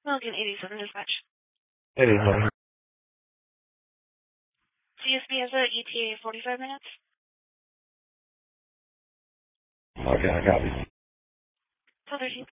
Milligan 87 dispatch. Hey, honey. CSB has a ETA 45 minutes. Okay, I got it. Till 13.